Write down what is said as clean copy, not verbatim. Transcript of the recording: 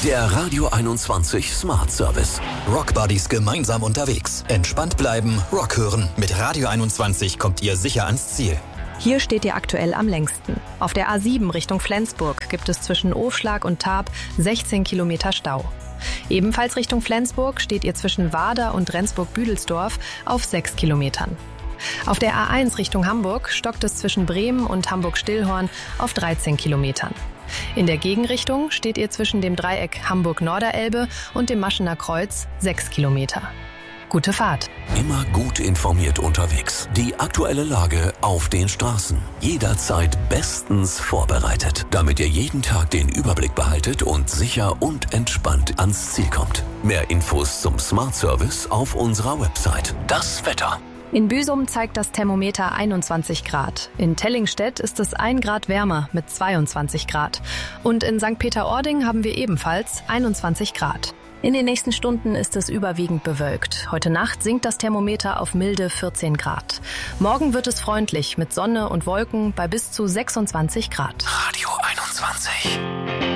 Der Radio 21 Smart Service. Rockbuddies gemeinsam unterwegs. Entspannt bleiben, Rock hören. Mit Radio 21 kommt ihr sicher ans Ziel. Hier steht ihr aktuell am längsten. Auf der A7 Richtung Flensburg gibt es zwischen Ofschlag und Tarp 16 Kilometer Stau. Ebenfalls Richtung Flensburg steht ihr zwischen Wader und Rendsburg-Büdelsdorf auf 6 Kilometern. Auf der A1 Richtung Hamburg stockt es zwischen Bremen und Hamburg-Stillhorn auf 13 Kilometern. In der Gegenrichtung steht ihr zwischen dem Dreieck Hamburg-Norderelbe und dem Maschener Kreuz 6 Kilometer. Gute Fahrt. Immer gut informiert unterwegs. Die aktuelle Lage auf den Straßen. Jederzeit bestens vorbereitet, damit ihr jeden Tag den Überblick behaltet und sicher und entspannt ans Ziel kommt. Mehr Infos zum Smart Service auf unserer Website. Das Wetter. In Büsum zeigt das Thermometer 21 Grad. In Tellingstedt ist es 1 Grad wärmer mit 22 Grad. Und in St. Peter-Ording haben wir ebenfalls 21 Grad. In den nächsten Stunden ist es überwiegend bewölkt. Heute Nacht sinkt das Thermometer auf milde 14 Grad. Morgen wird es freundlich mit Sonne und Wolken bei bis zu 26 Grad. Radio 21.